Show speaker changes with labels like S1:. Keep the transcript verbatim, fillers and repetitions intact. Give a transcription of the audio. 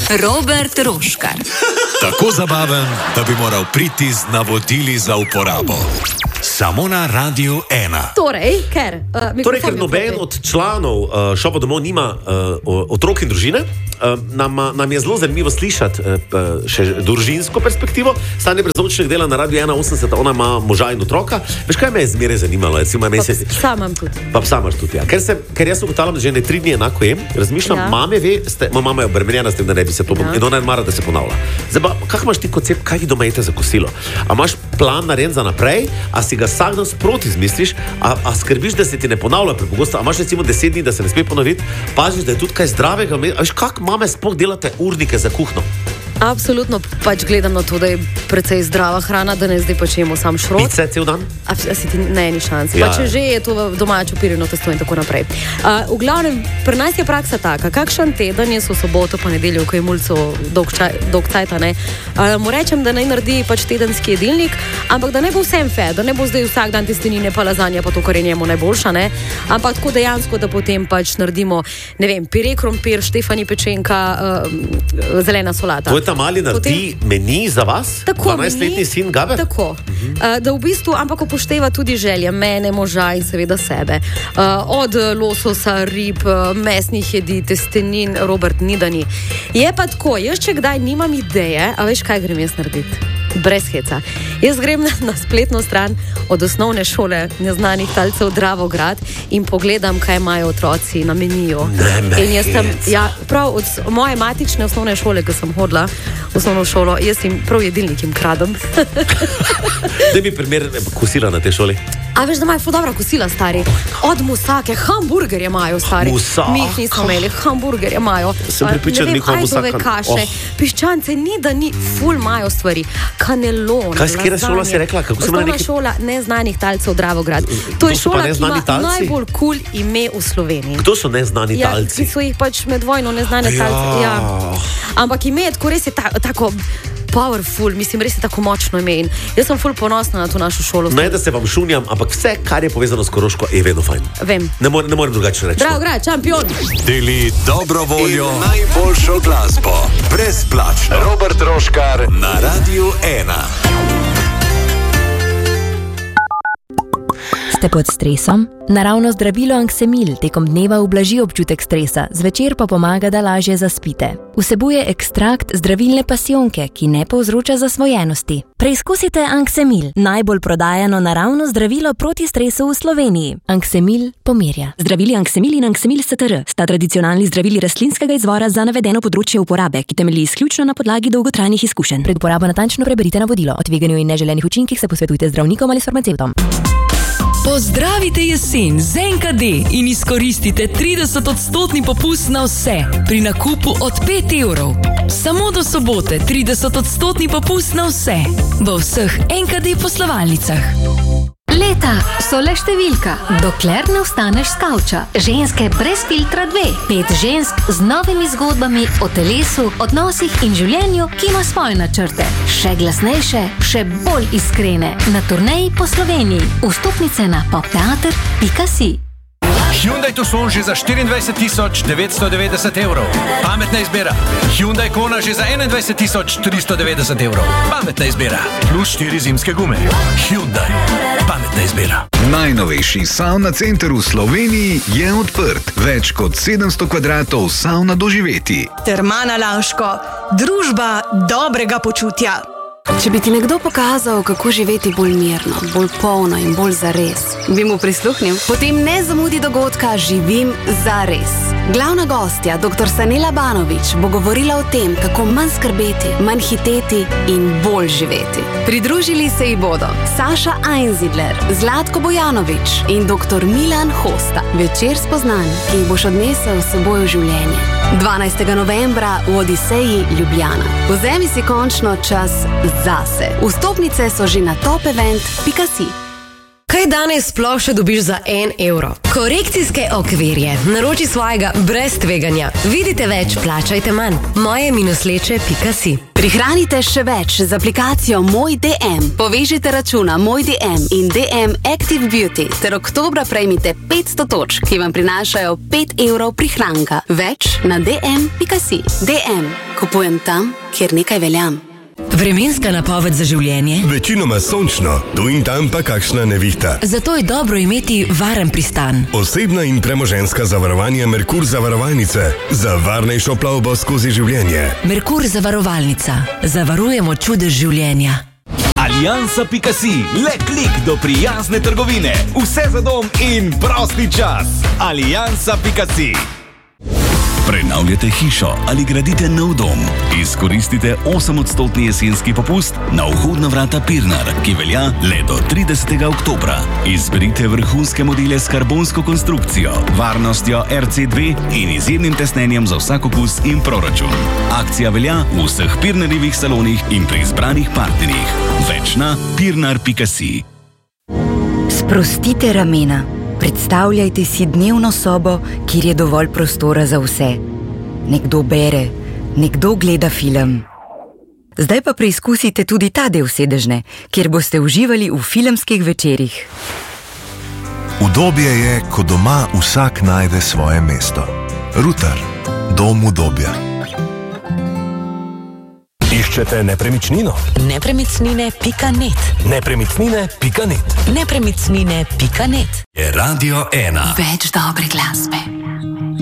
S1: Robert Roškar.
S2: Tako zabaven, da bi moral priti z navodili za uporabo. Samo na Radiu ena.
S3: Torej, ker, uh,
S4: torej, ker noben od članov uh, Šofa domov nima uh, otrok in družine, uh, nam, nam je zelo zanimivo slišati uh, še družinsko perspektivo. Stanje Brezovčnik dela na Radiu ena osemdeset, ona ima moža in otroka. Veš, kaj me je zmeraj zanimalo? Recimo,
S3: pa
S4: se...
S3: sam imam tudi.
S4: Pa sam imaš tudi, ja. Ker, se, ker jaz ugotavljam, da že ne tri dni enako jem, razmišljam, ja. mame ve, ste, mama je obremenjena s tem, da ne bi se to ja. in ona ne mara, da se ponavlja. Zdaj pa, kak imaš ti koncept, kaj vi doma jete za kosilo? A imaš plan narejen za naprej, a si ga vsak dan sproti izmisliš, a, a skrbiš, da se ti ne ponavlja prepogosto, a imaš recimo deset dni, da se ne sme ponoviti, paziš, da je tudi kaj zdravega, a veš, kak mame sploh delate urnike za kuhno?
S3: Absolutno pač gledam na to, da je precej zdrava hrana, da ne zdaj počnemo sam šrot.
S4: Pice cel dan?
S3: A, a si ti ne, ni šans.
S4: Ja.
S3: Pa če že je to domače upirjeno testo in tako naprej. Uh, v glavnem, pri nas je praksa taka, kakšen teden je so soboto, pa nedeljo, ko je mulco dolg, čaj, dolg cajta, ne. Uh, mu rečem, da naj naredi pač tedenski jedilnik, ampak da ne bo vsem fe, da ne bo zdaj vsak dan testenine pa lazanja, pa to, kar je njemu najboljša, ne. Ampak tako dejansko, da potem pač naredimo, ne vem, pire krompir, Štefani pečenka, uh, zelena solata.
S4: Mali naredi potem, meni za vas? dvanajstletni sin Gaber?
S3: Tako. Uh-huh. Uh, da v bistvu, ampak upošteva tudi želje mene, moža in seveda sebe. Uh, od lososa, rib, mesnih jedi, testenin, Robert ni da ni. Je pa tako, jaz če kdaj nimam ideje, a veš, kaj grem jaz narediti? Brez heca. Jaz grem na, na spletno stran od osnovne šole neznanih talcev Dravograd in pogledam, kaj imajo otroci na meniju. In jaz tam, ja, prav od moje matične osnovne šole, ko sem hodila v osnovno šolo, jaz jim prav jedilnik jim kradem.
S4: Da bi primer kosila na tej šoli?
S3: A veš, da imajo ful dobra kosila, stari. Od musake, hamburgerje imajo, stari.
S4: Musak.
S3: Mi jih nismo imeli, hamburgerje imajo.
S4: Sem pripričan,
S3: ne vem,
S4: njihova musaka.
S3: ajdove kaše,
S4: oh.
S3: piščance, ni da ni, ful imajo stvari. Kanelon,
S4: kaj, kjera šola si rekla? Kako
S3: Osnovna
S4: neki...
S3: šola neznanih talcev Dravograd. To je šola, ki ima
S4: talci?
S3: najbolj kul cool ime v Sloveniji.
S4: Kdo so neznani
S3: ja,
S4: talci?
S3: Ki so jih pač med vojno neznane
S4: ja.
S3: talce. Ja. Ampak ime je tako res je ta, tako powerful, mislim, res je tako močno ime. In jaz sem ful ponosna na to našo šolo.
S4: Ne, da se vam šunjam, ampak vse, kar je povezano s Koroško, je vedno fajn.
S3: Vem.
S4: Ne, more, ne morem drugače reči.
S3: Dravograd, šampion.
S2: Deli dobro voljo in najboljšo glasbo. Brezplačno. Robert Roškar na Radiu ena.
S5: Ste pod stresom? Naravno zdravilo Anksemil tekom dneva ublaži občutek stresa, zvečer pa pomaga, da lažje zaspite. Vsebuje ekstrakt zdravilne pasijonke, ki ne povzroča zasvojenosti. Preizkusite Anksemil, najbolj prodajano naravno zdravilo proti stresu v Sloveniji. Anksemil pomirja.
S6: Zdravili Anksemil in Anksemil S T R sta tradicionalni zdravili rastlinskega izvora za navedeno področje uporabe, ki temelji izključno na podlagi dolgotrajnih izkušenj.
S5: Pred uporabo natančno preberite navodilo. O tveganju in neželenih učinkih se posvetujte z zdravnikom ali s farmacevtom.
S1: Pozdravite jesen z N K D in izkoristite trideset odstotni popust na vse pri nakupu od pet evrov. Samo do sobote trideset odstotni popust na vse v vseh N K D poslovalnicah.
S7: Leta so le številka, dokler ne vstaneš s kavča. Ženske brez filtra dve. Pet žensk z novimi zgodbami o telesu, odnosih in življenju, ki ima svoje načrte. Še glasnejše, še bolj iskrene. Na turneji po Sloveniji. Vstopnice na popteater pika si.
S8: Hyundai Tucson že za štiriindvajset tisoč devetsto devetdeset evrov. Pametna izbira. Hyundai Kona že za enaindvajset tisoč tristo devetdeset evrov. Pametna izbira. Plus štiri zimske gume. Hyundai. Pametna izbira.
S9: Najnovejši sauna center v Sloveniji je odprt. Več kot sedemsto kvadratov sauna doživeti.
S10: Termana Laško. Družba dobrega počutja.
S11: Če bi ti nekdo pokazal, kako živeti bolj mirno, bolj polno in bolj zares, bi mu prisluhnil? Potem ne zamudi dogodka Živim zares. Glavna gostja, doktor Sanela Banović, bo govorila o tem, kako manj skrbeti, manj hiteti in bolj živeti. Pridružili se ji bodo Saša Einzidler, Zlatko Bojanović in doktor Milan Hosta. Večer spoznanj, ki jih boš odnesel s seboj v življenje. dvanajstega novembra v Odiseji Ljubljana. Vzemi si končno čas zase. Vstopnice so že na top event pika si.
S10: Kaj
S12: Kaj danes sploh še dobiš za en evro? Korekcijske okvirje. Naroči svojega brez tveganja. Vidite več, plačajte manj. moje minusleče pika si.
S11: Prihranite še več z aplikacijo Moj D M. Povežite računa Moj D M in D M Active Beauty ter oktobra prejmite petsto točk, ki vam prinašajo pet evrov prihranka. Več na d m pika si. D M. Kupujem tam, kjer nekaj veljam.
S1: Vremenska napoved za življenje?
S13: Večinoma sončno, tu in tam pa kakšna nevihta.
S1: Zato je dobro imeti varen pristan.
S13: Osebna in premoženjska zavarovanja Merkur zavarovalnice za varnejšo plavbo skozi življenje.
S1: Merkur zavarovalnica. Zavarujemo čudež življenja.
S14: Aliansa pika si. Le klik do prijazne trgovine. Vse za dom in prosti čas. Aliansa pika si.
S15: Prenavljate hišo ali gradite nov dom? Izkoristite osemodstotni jesenski popust na vhodna vrata Pirnar, ki velja le do tridesetega oktobra. Izberite vrhunske modele s karbonsko konstrukcijo, varnostjo R C dve in izjemnim tesnenjem za vsak okus in proračun. Akcija velja v vseh Pirnarjevih salonih in pri izbranih partnerjih. Več na pirnar pika si.
S16: Sprostite ramena. Predstavljajte si dnevno sobo, kjer je dovolj prostora za vse. Nekdo bere, nekdo gleda film. Zdaj pa preizkusite tudi ta del sedežne, kjer boste uživali v filmskih večerih.
S17: Udobje je, ko doma vsak najde svoje mesto. Rutar, dom udobja.
S18: Iščete nepremičnino?
S1: Nepremičnine pika net.
S18: Nepremičnine pika net.
S1: Nepremičnine pika net.
S2: Je Radio ena.
S11: Več dobre glasbe.